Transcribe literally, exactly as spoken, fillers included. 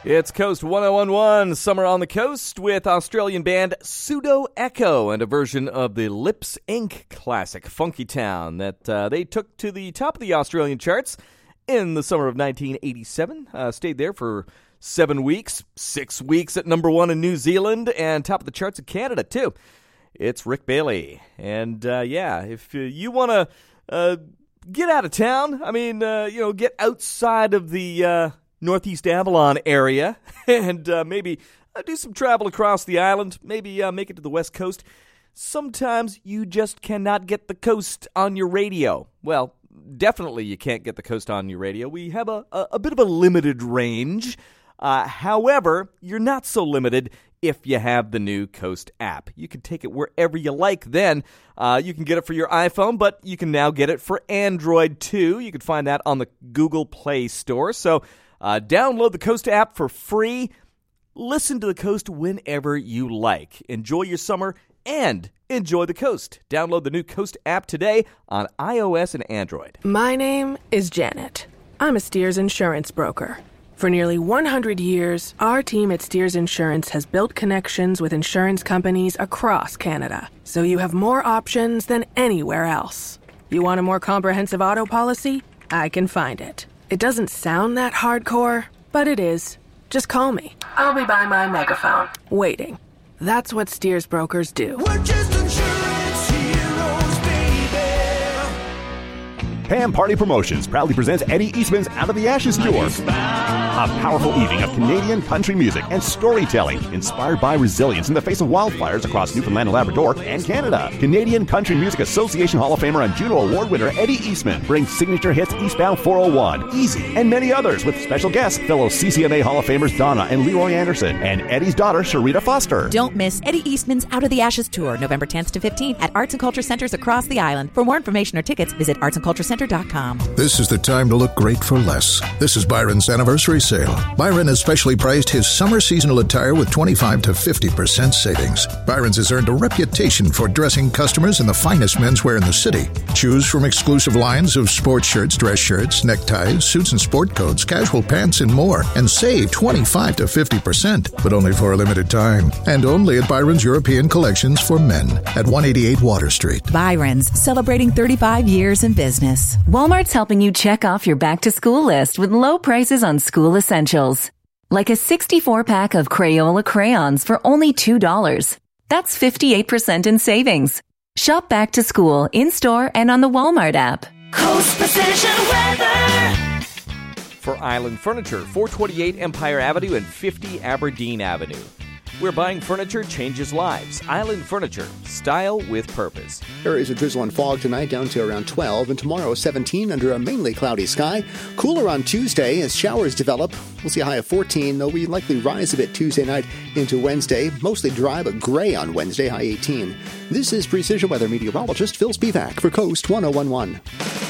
It's Coast one oh one one, Summer on the Coast, with Australian band Pseudo Echo and a version of the Lips Incorporated classic Funky Town that uh, they took to the top of the Australian charts in the summer of nineteen eighty-seven. Uh, stayed there for seven weeks, six weeks at number one in New Zealand, and top of the charts in Canada, too. It's Rick Bailey. And, uh, yeah, if uh, you want to uh, get out of town, I mean, uh, you know, get outside of the Uh, Northeast Avalon area, and uh, maybe uh, do some travel across the island, maybe uh, make it to the West Coast. Sometimes you just cannot get the coast on your radio. Well, definitely you can't get the coast on your radio. We have a, a, a bit of a limited range. Uh, however, you're not so limited if you have the new Coast app. You can take it wherever you like then. Uh, you can get it for your iPhone, but you can now get it for Android too. You can find that on the Google Play Store. So Uh, download the Coast app for free. Listen to the Coast whenever you like. Enjoy your summer and enjoy the Coast. Download the new Coast app today on iOS and Android. My name is Janet. I'm a Steers insurance broker. For nearly one hundred years, our team at Steers Insurance has built connections with insurance companies across Canada, so you have more options than anywhere else. You want a more comprehensive auto policy? I can find it. It doesn't sound that hardcore, but it is. Just call me. I'll be by my megaphone, waiting. That's what Steers brokers do. We're just insurance heroes, baby. Pam Party Promotions proudly presents Eddie Eastman's Out of the Ashes Tour. A powerful evening of Canadian country music and storytelling inspired by resilience in the face of wildfires across Newfoundland and Labrador and Canada. Canadian Country Music Association Hall of Famer and Juno Award winner Eddie Eastman brings signature hits Eastbound four oh one, Easy, and many others with special guests, fellow C C M A Hall of Famers Donna and Leroy Anderson, and Eddie's daughter Sharita Foster. Don't miss Eddie Eastman's Out of the Ashes Tour, November tenth to fifteenth at Arts and Culture Centers across the island. For more information or tickets, visit arts and culture center dot com. This is the time to look great for less. This is Byron's anniversary sale. Byron has specially priced his summer seasonal attire with twenty-five to fifty percent savings. Byron's has earned a reputation for dressing customers in the finest menswear in the city. Choose from exclusive lines of sports shirts, dress shirts, neckties, suits and sport coats, casual pants, and more, and save twenty-five to fifty percent, but only for a limited time. And only at Byron's European Collections for Men at one eighty-eight Water Street. Byron's, celebrating thirty-five years in business. Walmart's helping you check off your back-to-school list with low prices on school essentials. Like a sixty-four pack of Crayola crayons for only two dollars. That's fifty-eight percent in savings. Shop back to school in-store and on the Walmart app. Coast Precision Weather. For Island Furniture, four twenty-eight Empire Avenue and fifty Aberdeen Avenue. Where buying furniture changes lives. Island Furniture. Style with purpose. There is a drizzle and fog tonight down to around twelve, and tomorrow seventeen under a mainly cloudy sky. Cooler on Tuesday as showers develop. We'll see a high of fourteen, though we likely rise a bit Tuesday night into Wednesday. Mostly dry but gray on Wednesday, high eighteen. This is Precision Weather meteorologist Phil Spivak for Coast one oh one one.